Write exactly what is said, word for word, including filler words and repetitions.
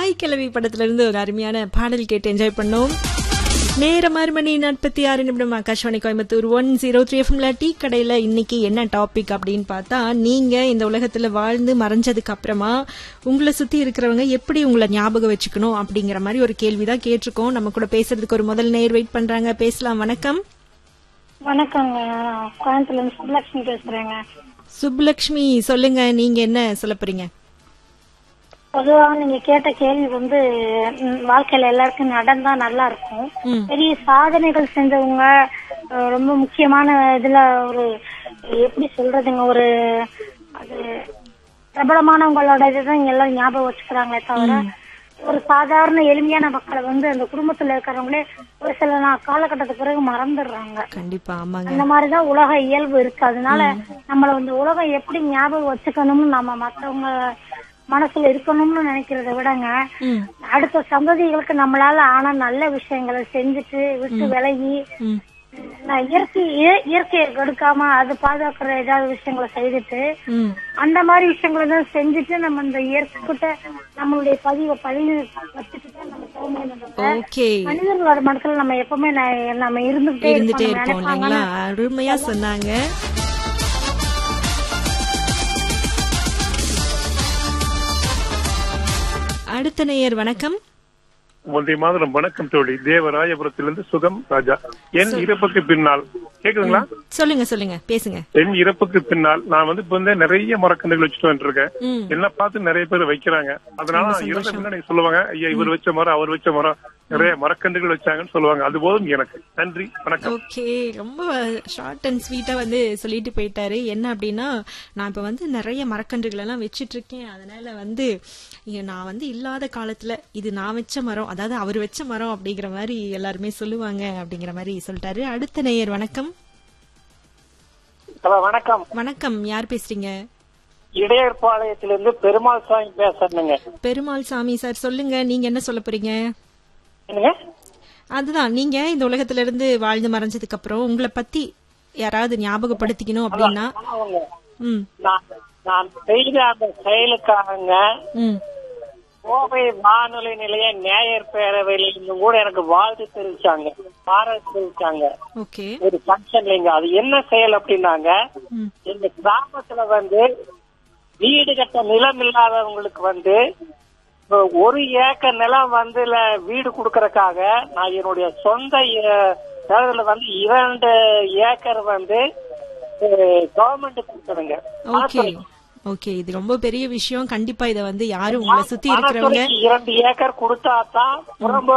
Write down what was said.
Hi கிழவி படத்துல இருந்து ஒரு அருமையான பாடல் கேட்டு என்ஜாய் பண்ணோம். நேரம் ஆறு மணி நாற்பத்தி ஆறு நிமிடம். Akashvani Coimbatore one zero three எஃப்எம்ல டீ கடையில இன்னைக்கு என்ன டாபிக் அப்படின்னு பார்த்தா, நீங்க இந்த உலகத்துல வாழ்ந்து மறைஞ்சதுக்கு அப்புறமா உங்களை சுத்தி இருக்கிறவங்க எப்படி உங்களை ஞாபகம் வச்சுக்கணும் அப்படிங்கிற மாதிரி ஒரு கேள்விதான் கேட்டிருக்கோம். நம்ம கூட பேசுறதுக்கு ஒரு முதல் நேர் வெயிட் பண்றாங்க. பேசலாம். வணக்கம். வணக்கங்க, கோயம்புத்தூர்ல இருந்து சுப்லட்சுமி பேசுறேங்க. சுப்லட்சுமி, சொல்லுங்க, நீங்க என்ன சொல்ல போறீங்க? பொதுவா நீங்க கேட்ட கேள்வி வந்து வாழ்க்கையில எல்லாருக்கும் நடந்தா நல்லா இருக்கும். பெரிய சாதனைகள் செஞ்சவங்க, ரொம்ப முக்கியமான இதுல ஒரு எப்படி சொல்றதுங்க, ஒரு அது பிரபலமானவங்களோட இதுதான் எல்லாரும் ஞாபகம் வச்சுக்கிறாங்களே தவிர, ஒரு சாதாரண எளிமையான மக்களை வந்து அந்த குடும்பத்துல இருக்கிறவங்களே ஒரு சில காலகட்டத்துக்கு பிறகு மறந்துடுறாங்க. கண்டிப்பா. ஆமாங்க. அந்த மாதிரிதான் உலக இயல்பு இருக்கு. அதனால நம்மள வந்து உலகம் எப்படி ஞாபகம் வச்சுக்கணும்னு நம்ம மத்தவங்க மனசுல இருக்கணும்னு நினைக்கிறத விடங்க, அடுத்த சந்ததிகளுக்கு நம்மளால ஆனா நல்ல விஷயங்களை செஞ்சுட்டு விட்டு விலகி இயற்கை இயற்கையை கெடுக்காம அது பாதுகாக்கிற ஏதாவது விஷயங்களை செய்துட்டு அந்த மாதிரி விஷயங்களை தான் செஞ்சுட்டு நம்ம இந்த இயற்கைக்கிட்ட நம்மளுடைய பதிவை பதிவு வச்சுட்டு மனிதர்களோட மனசுல நம்ம எப்பவுமே நம்ம இருந்துகிட்டே இருந்துட்டே இருப்போம். அருமையா சொன்னாங்க. அடுத்த நேயர். வணக்கம். ஒன்றை மாதம். வணக்கம் தோழி. தேவராயபுரத்திலிருந்து சுகம் ராஜா. என் இறப்புக்கு பின்னால் கேக்குதுங்களா? சொல்லுங்க சொல்லுங்க, பேசுங்க. என் இறப்புக்கு பின்னால் நான் வந்து இப்ப வந்து நிறைய மரக்கன்றுகள் வச்சுட்டு வந்துருக்கேன். என்ன பார்த்து நிறைய பேர் வைக்கிறாங்க. அதனால இறந்த பின்னாடி சொல்லுவாங்க, ஐயா இவர் வச்ச மரம் அவர் வச்ச மரம் நிறைய மரக்கன்றுகள் வச்சாங்கன்னு சொல்லுவாங்க. அது போதும் எனக்கு. நன்றி, வணக்கம். ஓகே, ரொம்ப ஷார்ட் அண்ட் ஸ்வீட்டா வந்து சொல்லிட்டு போயிட்டாரு. என்ன அப்படின்னா, நான் இப்ப வந்து நிறைய மரக்கன்றுகள் எல்லாம் வச்சிட்டு இருக்கேன். அதனால வந்து நான் வந்து இல்லாத காலத்துல இது நான் வச்ச மரம், அதாவது அவர் வச்ச மரம் அப்படிங்கிற மாதிரி எல்லாருமே சொல்லுவாங்க அப்படிங்கிற மாதிரி சொல்லிட்டாரு. அடுத்த நேயர். வணக்கம். வணக்கம். வணக்கம். யார் பேசுறீங்க? இடையர்பாளையத்திலிருந்து பெருமாள் சாமி பேசுறேங்க. பெருமாள் சாமி சார், சொல்லுங்க, நீங்க என்ன சொல்ல போறீங்க? அதுதான், நீங்க இந்த உலகத்துல இருந்து வாழ்ந்து மறைஞ்சதுக்கு அப்புறம் உங்களை பத்தி யாராவது ஞாபகப்படுத்திக்கணும் அப்படின்னா நான் செய்த அந்த செயலுக்காக கோவை வானொலி நிலைய நேயர் பேரவையில கூட எனக்கு வாழ்த்து தெரிவிச்சாங்க, பாராட்டு தெரிவிச்சாங்க. ஒரு பங்கன்லங்க. அது என்ன செயல் அப்படின்னாங்க, எங்க கிராமத்துல வந்து வீடு கட்ட நிலம் இல்லாதவங்களுக்கு வந்து ஒரு ஏக்கர் நிலம் வந்து வீடு கொடுக்கறதுக்காக நான் என்னுடைய சொந்த தேர்தல வந்து இரண்டு ஏக்கர் வந்து கவர்மெண்ட் கொடுத்ததுங்க. ஓகே, இது ரொம்ப பெரிய விஷயம். கண்டிப்பா இத வந்து யாரும் உங்களை சுத்தி இருக்கிறவங்க இரண்டு ஏக்கர் கொடுத்தா தான்